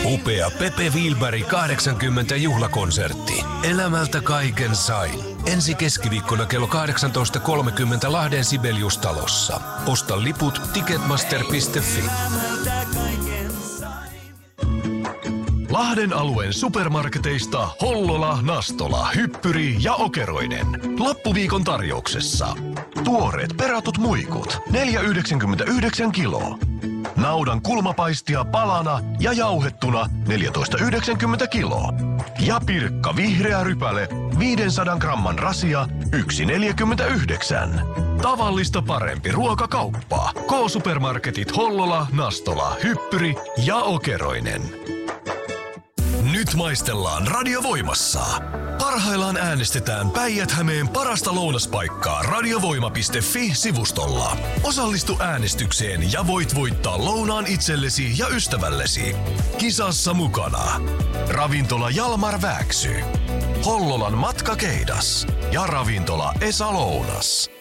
Upea Pepe Wilberg 80 juhlakonsertti. Elämältä kaiken sain. Ensi keskiviikkona kello 18.30 Lahden Sibelius-talossa. Osta liput ticketmaster.fi. Lahden alueen supermarketeista Hollola, Nastola, Hyppyri ja Okeroinen. Loppuviikon tarjouksessa. Tuoreet peratut muikut, 4,99 kiloa. Naudan kulmapaistia palana ja jauhettuna 14,90 kiloa. Ja Pirkka vihreä rypäle 500 gramman rasia 1,49. Tavallista parempi ruokakauppa. K-supermarketit Hollola, Nastola, Hyppyri ja Okeroinen. Nyt maistellaan Radiovoimassa. Parhaillaan äänestetään Päijät-Hämeen parasta lounaspaikkaa radiovoima.fi-sivustolla. Osallistu äänestykseen ja voit voittaa lounaan itsellesi ja ystävällesi. Kisassa mukana Ravintola Jalmar Vääksy, Hollolan Matkakeidas ja Ravintola Esa Lounas.